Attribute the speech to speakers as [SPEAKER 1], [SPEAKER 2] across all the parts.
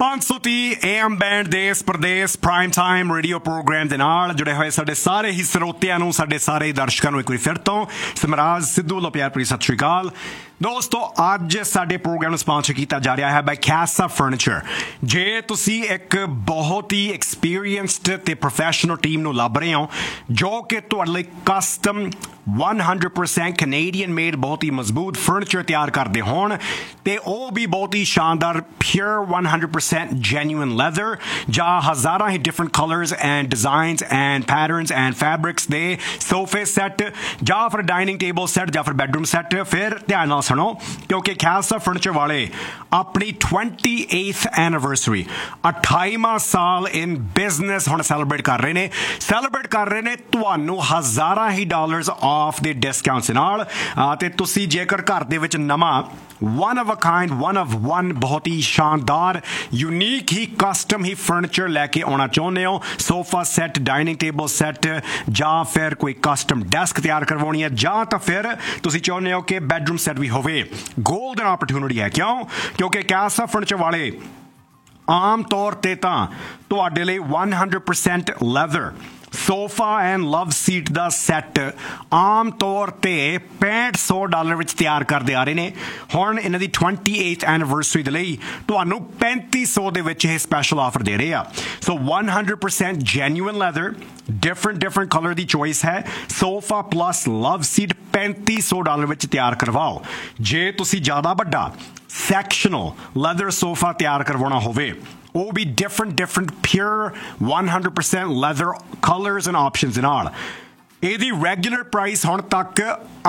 [SPEAKER 1] 530 AM band ਦੇਸ ਪ੍ਰਦੇਸ prime time radio programme ਦੇ ਨਾਲ ਜੁੜੇ ਹੋਏ ਸਾਡੇ ਸਾਰੇ ਹੀ ਸਰੋਤਿਆਂ ਨੂੰ, ਸਾਡੇ ਸਾਰੇ ਦਰਸ਼ਕਾਂ ਨੂੰ ਇੱਕ ਵਾਰੀ ਫਿਰ ਤੋਂ ਸਮਰਾਜ ਸਿੱਧੂ ਵੱਲੋਂ ਪਿਆਰ ਭਰੀ ਸਤਿ ਸ਼੍ਰੀ ਅਕਾਲ। ਦੋਸਤੋ, ਅੱਜ ਸਾਡੇ ਪ੍ਰੋਗਰਾਮ ਨੂੰ ਸਪਾਂਸਰ ਕੀਤਾ ਜਾ ਰਿਹਾ ਹੈ ਬਾਈ ਕੈਸਾ ਫਰਨੀਚਰ। ਜੇ ਤੁਸੀਂ ਇੱਕ ਬਹੁਤ ਹੀ ਐਕਸਪੀਰੀਅੰਸਡ ਤੇ ਪ੍ਰੋਫੈਸ਼ਨਲ ਟੀਮ ਨੂੰ ਲੱਭ ਰਹੇ ਹੋ ਜੋ ਕਿ ਤੁਹਾਡੇ ਲਈ ਕਸਟਮ 100% ਕੈਨੇਡੀਅਨ ਮੇਡ ਬਹੁਤ ਹੀ ਮਜ਼ਬੂਤ ਫਰਨੀਚਰ ਤਿਆਰ ਕਰਦੇ ਹੋਣ ਤੇ ਉਹ ਵੀ ਬਹੁਤ ਹੀ ਸ਼ਾਨਦਾਰ ਪਿਓਰ 100% genuine leather ਜਾਂ ਹਜ਼ਾਰਾਂ ਹੀ different colors and designs and patterns and fabrics ਦੇ ਸੋਫੇ ਸੈੱਟ ਜਾਂ ਫਿਰ ਡਾਈਨਿੰਗ ਟੇਬਲ ਸੈੱਟ ਜਾਂ ਫਿਰ ਬੈਡਰੂਮ ਸੈੱਟ। ਫਿਰ ਧਿਆਨ ਨਾਲ ਸੁਣੋ ਕਿਉਂਕਿ ਖਾਲਸਾ ਫਰਨੀਚਰ ਵਾਲੇ ਆਪਣੀ 28th ਐਨੀਵਰਸਰੀ 28ਵਾਂ ਸਾਲ ਇਨ ਬਿਜ਼ਨਸ ਹੁਣ ਸੈਲੀਬ੍ਰੇਟ ਕਰ ਰਹੇ ਨੇ ਤੁਹਾਨੂੰ ਹਜ਼ਾਰਾਂ ਹੀ ਡਾਲਰਸ ਆਫ ਦੇ ਡਿਸਕਾਊਂਟਸ ਨਾਲ। ਤੇ ਤੁਸੀਂ ਜੇਕਰ ਘਰ ਦੇ ਵਿੱਚ ਨਵਾਂ one of a kind, one of one ਬਹੁਤ ਹੀ ਸ਼ਾਨਦਾਰ ਯੂਨੀਕ ਹੀ ਕਸਟਮ ਹੀ ਫਰਨੀਚਰ ਲੈ ਕੇ ਆਉਣਾ ਚਾਹੁੰਦੇ ਹੋ, sofa set, dining table set ਜਾਂ ਫਿਰ ਕੋਈ ਕਸਟਮ ਡੈਸਕ ਤਿਆਰ ਕਰਵਾਉਣੀ ਹੈ ਜਾਂ ਤਾਂ ਫਿਰ ਤੁਸੀਂ ਚਾਹੁੰਦੇ ਹੋ ਕਿ ਬੈਡਰੂਮ ਸੈੱਟ ਵੀ ਹੋਵੇ, ਗੋਲਡਨ ਆਪਰਚੂਨਿਟੀ ਹੈ। ਕਿਉਂਕਿ ਕੈਸਾ ਫਰਨੀਚਰ ਵਾਲੇ ਆਮ ਤੌਰ ਤੇ ਤਾਂ ਤੁਹਾਡੇ ਲਈ 100% leather sofa and love seat the set ਆਮ ਤੌਰ ਤੇ $6500 ਵਿੱਚ ਤਿਆਰ ਕਰਦੇ ਆ ਰਹੇ ਨੇ। ਹੁਣ ਇਹਨਾਂ ਦੀ 28th ਐਨੀਵਰਸਰੀ ਦੇ ਲਈ ਤੁਹਾਨੂੰ $3500 ਦੇ ਵਿੱਚ ਇਹ ਸਪੈਸ਼ਲ ਆਫਰ ਦੇ ਰਹੇ ਆ। ਸੋ 100% ਜੈਨੂਇਨ ਲੈਦਰ, different ਕਲਰ ਦੀ ਚੋਇਸ ਹੈ। ਸੋਫਾ ਪਲੱਸ ਲਵ ਸੀਟ $3500 ਵਿੱਚ ਤਿਆਰ ਕਰਵਾਓ। ਜੇ ਤੁਸੀਂ ਜ਼ਿਆਦਾ ਵੱਡਾ ਸੈਕਸ਼ਨਲ ਲੈਦਰ ਸੋਫਾ ਤਿਆਰ ਕਰਵਾਉਣਾ ਹੋਵੇ ਉਹ ਵੀ different pure 100% leather colors and options ਦੇ ਨਾਲ। ਇਹਦੀ ਰੈਗੂਲਰ ਪ੍ਰਾਈਸ ਹੁਣ ਤੱਕ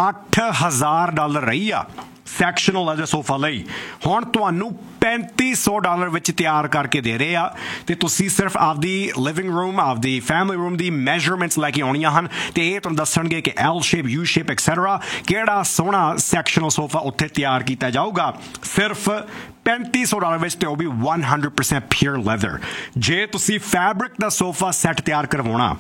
[SPEAKER 1] $8000 ਰਹੀ ਆ ਸੈਕਸ਼ਨਲ ਲੈਦਰ ਸੋਫਾ ਲਈ। ਹੁਣ ਤੁਹਾਨੂੰ $3500 ਵਿੱਚ ਤਿਆਰ ਕਰਕੇ ਦੇ ਰਹੇ ਆ ਤੇ ਤੁਸੀਂ ਸਿਰਫ ਆਪਦੀ ਲਿਵਿੰਗ ਰੂਮ, ਆਪਦੀ ਫੈਮਿਲੀ ਰੂਮ ਦੀ ਮੈਜਰਮੈਂਟਸ ਲੈ ਕੇ ਆਉਣੀਆਂ ਹਨ ਤੇ ਇਹ ਤੁਹਾਨੂੰ ਦੱਸਣਗੇ ਕਿ L shape, you shape etcetera ਕਿਹੜਾ ਸੋਹਣਾ ਸੈਕਸ਼ਨਲ ਸੋਫਾ ਉੱਥੇ ਤਿਆਰ ਕੀਤਾ ਜਾਊਗਾ ਸਿਰਫ $3500 ਵਿੱਚ ਤੇ ਉਹ ਵੀ 100% ਪਿਓਰ ਲੈਦਰ। ਜੇ ਤੁਸੀਂ ਫੈਬਰਿਕ ਦਾ ਸੋਫਾ ਸੈੱਟ ਤਿਆਰ ਕਰਵਾਉਣਾ,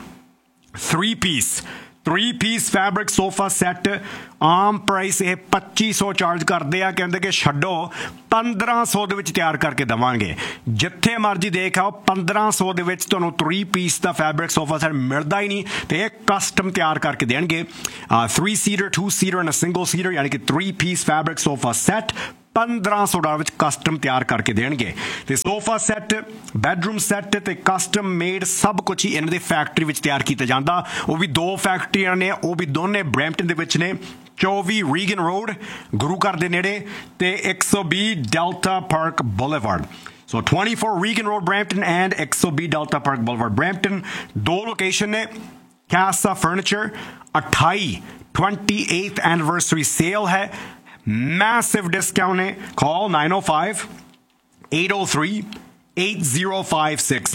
[SPEAKER 1] 3 ਪੀਸ ਫੈਬਰਿਕ ਸੋਫਾ ਸੈੱਟ ਆਮ ਪ੍ਰਾਈਸ ਇਹ $2500 ਚਾਰਜ ਕਰਦੇ ਆ। ਕਹਿੰਦੇ ਕਿ ਛੱਡੋ $1500 ਦੇ ਵਿੱਚ ਤਿਆਰ ਕਰਕੇ ਦੇਵਾਂਗੇ। ਜਿੱਥੇ ਮਰਜ਼ੀ ਦੇਖ ਆਓ, $1500 ਦੇ ਵਿੱਚ ਤੁਹਾਨੂੰ 3 ਪੀਸ ਦਾ ਫੈਬਰਿਕ ਸੋਫਾ ਸੈੱਟ ਮਿਲਦਾ ਹੀ ਨਹੀਂ ਤੇ ਇਹ ਕਸਟਮ ਤਿਆਰ ਕਰਕੇ ਦੇਣਗੇ। 3 seater, 2 seater and single seater ਯਾਨੀ ਕਿ 3 ਪੀਸ ਫੈਬਰਿਕ ਸੋਫਾ ਸੈੱਟ $1500 ਵਿੱਚ ਕਸਟਮ ਤਿਆਰ ਕਰਕੇ ਦੇਣਗੇ। ਤੇ ਸੋਫਾ ਸੈੱਟ, ਬੈਡਰੂਮ ਸੈੱਟ ਤੇ ਕਸਟਮ ਮੇਡ ਸਭ ਕੁਝ ਹੀ ਇਹਨਾਂ ਦੇ ਫੈਕਟਰੀ ਵਿੱਚ ਤਿਆਰ ਕੀਤਾ ਜਾਂਦਾ। ਉਹ ਵੀ 2 ਫੈਕਟਰੀਆਂ ਨੇ, ਉਹ ਵੀ ਦੋਨੇ ਬਰੈਂਪਟਨ ਦੇ ਵਿੱਚ ਨੇ, 24 ਰੀਗਨ ਰੋਡ ਗੁਰੂ ਘਰ ਦੇ ਨੇੜੇ ਤੇ 120 delta park boulevard. So 24 Reagan road Brampton and 120 delta park boulevard Brampton, 2 location ਨੇ। ਕੈਸਾ ਫਰਨੀਚਰ 28th ਐਨੀਵਰਸਰੀ ਸੇਲ ਹੈ, massive discount है। call 905-803-8056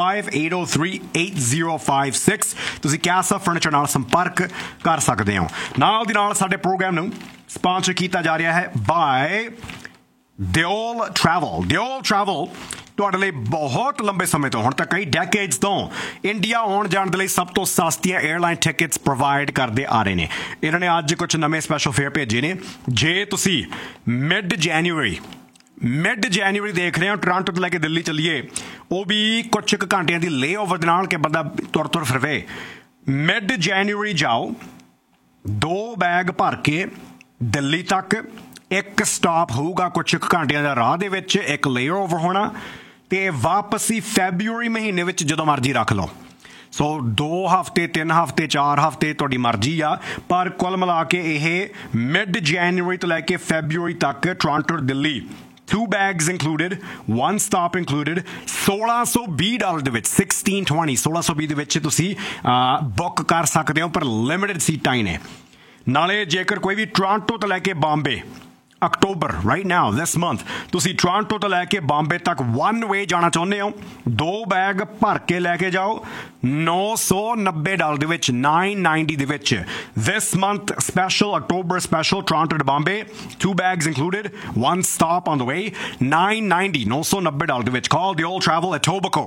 [SPEAKER 1] 905-803-8056 ਤੁਸੀਂ ਕੈਸਾ ਫਰਨੀਚਰ ਨਾਲ ਸੰਪਰਕ ਕਰ ਸਕਦੇ ਹੋ। ਨਾਲ ਦੀ ਨਾਲ ਸਾਡੇ ਪ੍ਰੋਗਰਾਮ ਨੂੰ ਸਪਾਂਸਰ ਕੀਤਾ ਜਾ ਰਿਹਾ ਹੈ ਬਾਏ ਦਿਓਲ ਟਰੈਵਲ। ਤੁਹਾਡੇ ਲਈ ਬਹੁਤ ਲੰਬੇ ਸਮੇਂ ਤੋਂ, ਹੁਣ ਤੱਕ ਕਈ ਡੈਕੇਡਸ ਤੋਂ ਇੰਡੀਆ ਆਉਣ ਜਾਣ ਦੇ ਲਈ ਸਭ ਤੋਂ ਸਸਤੀਆਂ 에ਅਰਲਾਈਨ ਟਿਕਟਸ ਪ੍ਰੋਵਾਈਡ ਕਰਦੇ ਆ ਰਹੇ ਨੇ। ਇਹਨਾਂ ਨੇ ਅੱਜ ਕੁਝ ਨਵੇਂ ਸਪੈਸ਼ਲ ਫੇਅਰ ਭੇਜੇ ਨੇ। ਜੇ ਤੁਸੀਂ ਮਿਡ ਜੈਨੂਅਰੀ ਦੇਖ ਰਹੇ ਹੋ, ਟੋਰਾਂਟੋ ਤੋਂ ਲੈ ਕੇ ਦਿੱਲੀ ਚੱਲੀਏ, ਉਹ ਵੀ ਕੁਝ ਕੁ ਘੰਟਿਆਂ ਦੀ ਲੇਓਵਰ ਦੇ ਨਾਲ ਕਿ ਬੰਦਾ ਤੁਰ ਫਿਰਵੇ। ਮਿਡ ਜੈਨੂਅਰੀ ਜਾਓ, 2 ਬੈਗ ਭਰ ਕੇ ਦਿੱਲੀ ਤੱਕ, ਇੱਕ ਸਟਾਪ ਹੋਊਗਾ ਕੁਝ ਕੁ ਘੰਟਿਆਂ ਦਾ ਰਾਹ ਦੇ ਵਿੱਚ, ਇੱਕ ਲੇਓਵਰ ਹੋਣਾ ਤੇ ਵਾਪਸੀ ਫੈਬਰੂਅਰੀ ਮਹੀਨੇ ਵਿੱਚ ਜਦੋਂ ਮਰਜ਼ੀ ਰੱਖ ਲਓ। ਸੋ 2 ਹਫ਼ਤੇ, 3 ਹਫ਼ਤੇ, 4 ਹਫ਼ਤੇ ਤੁਹਾਡੀ ਮਰਜ਼ੀ ਆ, ਪਰ ਕੁੱਲ ਮਿਲਾ ਕੇ ਇਹ ਮਿਡ ਜੈਨੂਅਰੀ ਤੋਂ ਲੈ ਕੇ ਫੈਬਰੂਅਰੀ ਤੱਕ Toronto Delhi 2 bags included, 1 stop included, $1620 ਦੇ ਵਿੱਚ 1620 ਦੇ ਵਿੱਚ ਤੁਸੀਂ ਬੁੱਕ ਕਰ ਸਕਦੇ ਹੋ, ਪਰ ਲਿਮਿਟਡ ਸੀਟਾਂ ਹੀ ਨੇ। ਨਾਲੇ ਜੇਕਰ ਕੋਈ ਵੀ ਟੋਰਾਂਟੋ ਤੋਂ ਲੈ ਕੇ ਬੰਬੇ ਅਕਤੂਬਰ ਰਾਈਟ ਨਾਓ ਦਿਸ ਮੰਥ ਤੁਸੀਂ ਟੋਰਾਂਟੋ ਤੋਂ ਲੈ ਕੇ ਬੰਬੇ ਤੱਕ 1 ਵੇ ਜਾਣਾ ਚਾਹੁੰਦੇ ਹੋ, 2 ਬੈਗ ਭਰ ਕੇ ਲੈ ਕੇ ਜਾਓ, $990 ਦੇ ਵਿੱਚ, $990 ਦੇ ਵਿੱਚ। this month special, October special, Toronto to Bombay, 2 bags included, 1 stop on the way, $990 ਦੇ ਵਿੱਚ। call the old travel at Etobicoke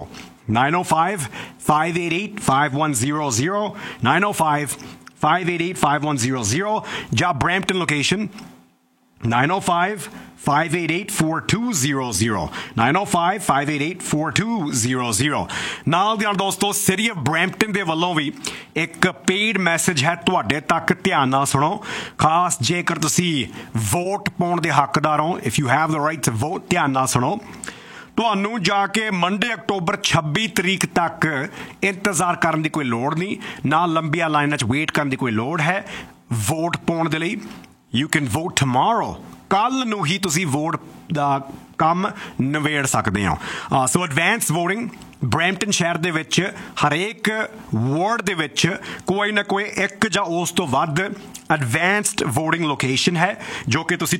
[SPEAKER 1] 905-588-5100 905-588-5100 ਜਾਂ Brampton location 905 588 4200 905 588 4200 ਨਾਲ ਦੀਆਂ ਦੋਸਤੋ ਸਿਟੀ ਆਫ ਬਰੈਂਪਟਨ ਦੇ ਵੱਲੋਂ ਵੀ ਇੱਕ ਪੇਡ ਮੈਸੇਜ ਹੈ ਤੁਹਾਡੇ ਤੱਕ ਧਿਆਨ ਨਾਲ ਸੁਣੋ ਖਾਸ ਜੇਕਰ ਤੁਸੀਂ ਵੋਟ ਪਾਉਣ ਦੇ ਹੱਕਦਾਰ ਹੋ if you have the right to vote ਧਿਆਨ ਨਾਲ ਸੁਣੋ ਤੁਹਾਨੂੰ ਜਾ ਕੇ ਮੰਡੇ ਅਕਤੂਬਰ 26 ਤਰੀਕ ਤੱਕ ਇੰਤਜ਼ਾਰ ਕਰਨ ਦੀ ਕੋਈ ਲੋੜ ਨਹੀਂ ਨਾ ਲੰਬੀਆਂ ਲਾਈਨਾਂ 'ਚ ਵੇਟ ਕਰਨ ਦੀ ਕੋਈ ਲੋੜ ਹੈ ਵੋਟ ਪਾਉਣ ਦੇ ਲਈ ਯੂ ਕੈਨ ਵੋਟ ਟਮਾਰੋ ਕੱਲ ਨੂੰ ਹੀ ਤੁਸੀਂ ਵੋਟ ਦਾ ਕੰਮ ਨਿਬੇੜ ਸਕਦੇ ਹੋ ਸੋ ਐਡਵਾਂਸ ਵੋਟਿੰਗ ਬਰੈਂਪਟਨ ਸ਼ਹਿਰ ਦੇ ਵਿੱਚ ਹਰੇਕ ਵਾਰਡ ਦੇ ਵਿੱਚ ਕੋਈ ਨਾ ਕੋਈ ਇੱਕ ਜਾਂ ਉਸ ਤੋਂ ਵੱਧ ਐਡਵਾਂਸਡ ਵੋਟਿੰਗ ਲੋਕੇਸ਼ਨ ਹੈ ਜੋ ਕਿ ਤੁਸੀਂ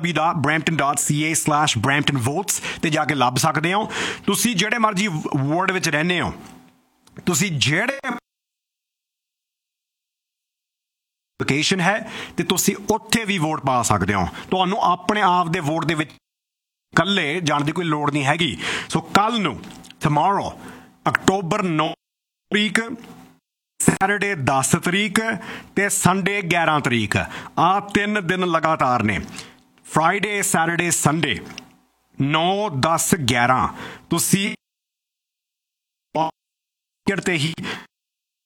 [SPEAKER 1] www.brampton.ca/bramptonvotes ਤੇ ਜਾ ਕੇ ਲੱਭ ਸਕਦੇ ਹੋ ਤੁਸੀਂ ਜਿਹੜੇ ਮਰਜ਼ੀ ਵਾਰਡ ਵਿੱਚ ਰਹਿੰਦੇ ਹੋ ਤੁਸੀਂ ਜਿਹੜੇ ਲੋਕੇਸ਼ਨ ਹੈ ਤੇ ਤੁਸੀਂ ਉੱਥੇ ਵੀ ਵੋਟ ਪਾ ਸਕਦੇ ਹੋ ਤੁਹਾਨੂੰ ਆਪਣੇ ਆਪ ਦੇ ਵੋਟ ਦੇ ਵਿੱਚ ਇਕੱਲੇ ਜਾਣ ਦੀ ਕੋਈ ਲੋੜ ਨਹੀਂ ਹੈਗੀ ਸੋ ਕੱਲ ਨੂੰ tomorrow ਅਕਤੂਬਰ 9 ਤਰੀਕ ਸੈਟਰਡੇ 10 ਤਰੀਕ ਤੇ ਸੰਡੇ 11 ਤਰੀਕ ਆਹ 3 ਦਿਨ ਲਗਾਤਾਰ ਨੇ ਫਰਾਈਡੇ ਸੈਟਰਡੇ ਸੰਡੇ 9 10 11 ਤੁਸੀਂ ਤੇ ਹੀ